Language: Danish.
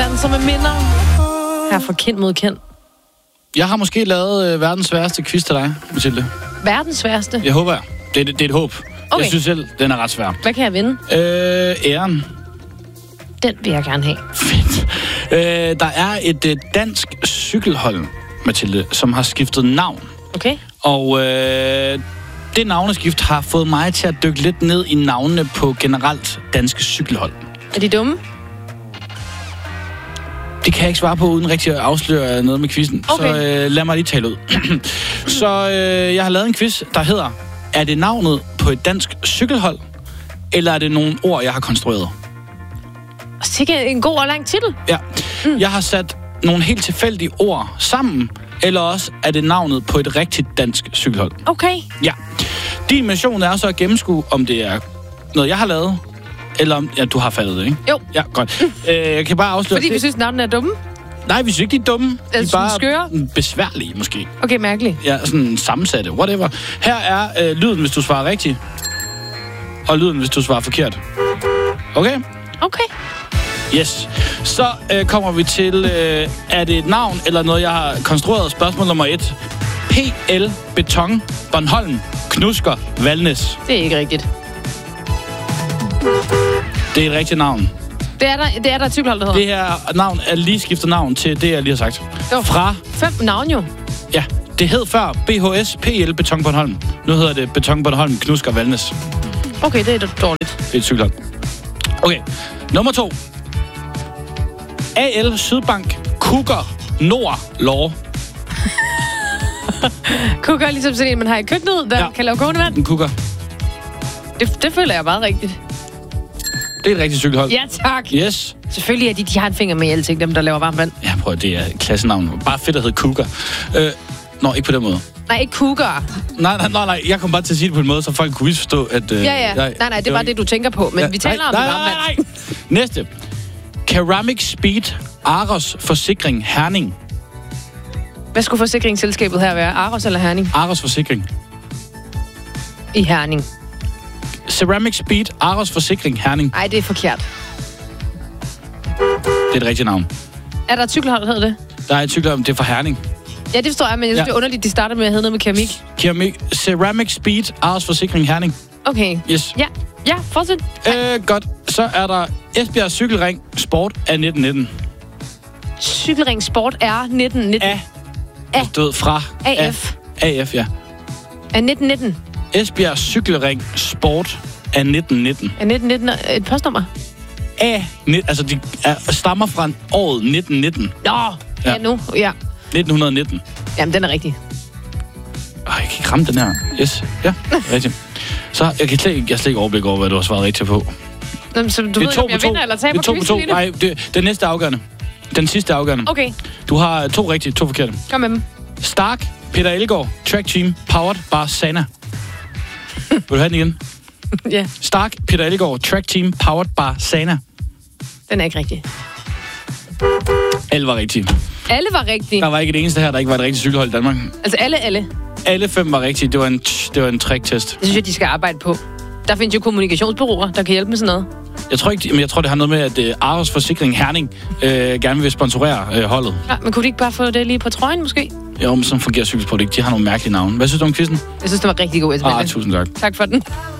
Danser med minder. Her fra Kind mod Kind. Jeg har måske lavet verdens sværeste quiz til dig, Mathilde. Verdens sværeste? Jeg håber, det er et håb. Okay. Jeg synes selv, den er ret svær. Hvad kan jeg vinde? Æren. Den vil jeg gerne have. Fedt. Der er et dansk cykelhold, Mathilde, som har skiftet navn. Okay. Og det navneskift har fået mig til at dykke lidt ned i navnene på generelt danske cykelhold. Er de dumme? Det kan jeg ikke svare på, uden rigtig at afsløre noget med quizzen. Okay. Så lad mig lige tale ud. Så jeg har lavet en quiz, der hedder: er det navnet på et dansk cykelhold, eller er det nogle ord, jeg har konstrueret? Sikke en god og lang titel. Ja. Jeg har sat nogle helt tilfældige ord sammen, eller også er det navnet på et rigtigt dansk cykelhold. Okay. Ja. Din mission er så at gennemskue, om det er noget, jeg har lavet, eller om... Ja, du har fattet det, ikke? Jo. Ja, godt. Jeg kan bare afsløre... Fordi vi synes, navnene er dumme? Nej, vi synes ikke, de er dumme. De er bare skøre? Besværlige, måske. Okay, mærkeligt. Ja, sådan sammensatte. Whatever. Her er lyden, hvis du svarer rigtigt. Og lyden, hvis du svarer forkert. Okay? Okay. Yes. Så kommer vi til, er det et navn eller noget, jeg har konstrueret? Spørgsmål nummer 1. PL Beton Bornholm Knusker Valnes. Det er ikke rigtigt. Det er et rigtigt navn. Det er der et cykelhold, der hedder. Det her navn er lige skiftet navn til det, jeg lige har sagt. Jo. Fra... 5 navn jo. Ja, det hed før BHS PL Beton Bornholm. Nu hedder det Beton Bornholm Knusker Valnes. Okay, det er dårligt. Det er et cykelhold. Okay, nummer 2. AL Sydbank Kugger Nord Lår. Kugger er ligesom sådan en, man har i køkkenet, der kan lave kogende vand. En kugger. Det føler jeg meget rigtigt. Det er et rigtigt cykelhold. Ja, tak. Yes. Selvfølgelig er de har en finger med i alting, dem der laver varmt vand. Ja, prøv, det er et klassenavn. Bare fedt at hedde Kugger. Nå, ikke på den måde. Nej, ikke Kugger. Nej. Jeg kom bare til at sige det på en måde, så folk kunne misforstå, at... Ja. Nej, det var det, du tænker på. Men vi taler om det varmt vand. Næste. Ceramic Speed Aros Forsikring Herning. Hvad skulle forsikringsselskabet her være? Aros eller Herning? Aros Forsikring. I Herning. Ceramic Speed Aros Forsikring Herning. Nej, det er forkert. Det er et rigtigt navn. Er der et cykelhold, der hedder det? Der er et cykelhold, det er fra Herning. Ja, det forstår jeg, men jeg synes, det er underligt, de starter med at hedde noget med keramik. Ceramic Speed Aros Forsikring Herning. Okay. Yes. Ja, fortsæt. Godt. Så er der Esbjerg Cykelring Sport af 1919. Cykelring Sport er 1919. Stod fra... AF. AF, ja. Af 1919. Esbjerg Cykelring Sport af 1919. Af 1919 et postnummer? Altså, de stammer fra året 1919. Nå, ja nu, ja. 1919. Jamen, den er rigtig. Jeg kan ikke ramme den her. Yes, ja, rigtigt. Så jeg kan slet ikke overblik over, hvad du har svaret rigtigt på. Nå, så du ved ikke, om jeg vinder eller taber quizzen lige nu? Nej, den næste afgørende. Den sidste afgørende. Okay. Du har 2 rigtige, 2 forkerte. Kom med dem. Stark, Peter Elgaard, Track Team, Powered by Sana. Vil du have den igen? Ja. Stark, Peter Elgaard, Track Team, Powered by Sana. Den er ikke rigtig. Alle var rigtige. Alle var rigtige? Der var ikke et eneste her, der ikke var et rigtigt cykelhold i Danmark. Altså alle? Alle 5 var rigtige. Det var en trick-test. Det synes jeg, de skal arbejde på. Der findes jo kommunikationsbureauer, der kan hjælpe med sådan noget. Jeg tror, det har noget med, at Aros Forsikring Herning gerne vil sponsorere holdet. Ja, men kunne de ikke bare få det lige på trøjen, måske? Jo, men sådan fungerer cykelsport ikke. De har nogle mærkelige navne. Hvad synes du om quizzen? Jeg synes, det var rigtig god. Tusind tak. Tak for den.